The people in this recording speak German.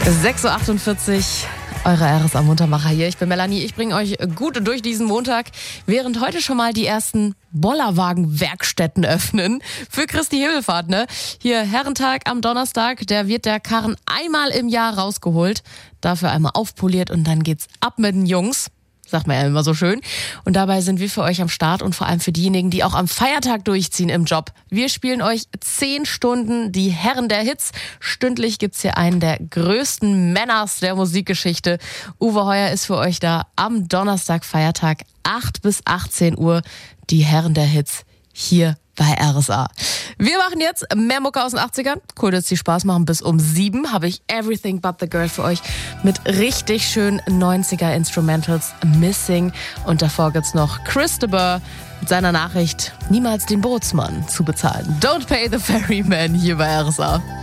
6.48 Uhr, eure RSA Muntermacher hier. Ich bin Melanie, ich bringe euch gut durch diesen Montag, während heute schon mal die ersten Bollerwagen-Werkstätten öffnen für Christi Himmelfahrt, ne? Hier Herrentag am Donnerstag, da wird der Karren einmal im Jahr rausgeholt, dafür einmal aufpoliert und dann geht's ab mit den Jungs. Sagt man ja immer so schön. Und dabei sind wir für euch am Start und vor allem für diejenigen, die auch am Feiertag durchziehen im Job. Wir spielen euch 10 Stunden die Herren der Hits. Stündlich gibt's hier einen der größten Männers der Musikgeschichte. Uwe Heuer ist für euch da am Donnerstag, Feiertag, 8 bis 18 Uhr. Die Herren der Hits hier bei RSA. Wir machen jetzt mehr Mucke aus den 80ern. Cool, dass die Spaß machen. Bis um 7 habe ich Everything But The Girl für euch mit richtig schönen 90er Instrumentals, Missing. Und davor gibt's noch Chris de Burgh mit seiner Nachricht, niemals den Bootsmann zu bezahlen. Don't pay the ferryman hier bei RSA.